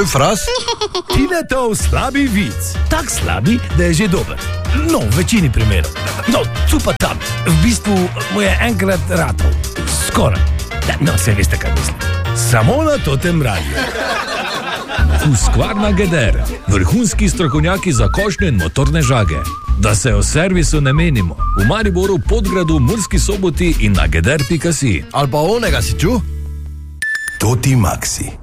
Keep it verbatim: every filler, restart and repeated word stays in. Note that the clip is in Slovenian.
je fras? Tinetov slabi vic. Tak slabi, da je že dober. No, v večini primerov. No, tu pa tam. V bistvu mu je enkrat ratov. Skoraj. No, se veste, kaj mislim. Samo na Totem radiju. Husqvarna Geder, vrhunski strokovnjaki za košnje in motorne žage. Da se o servisu ne menimo. V Mariboru, Podgradu, Murski Soboti in na geder pika si. Ali pa onega si ču? Toti Maxi.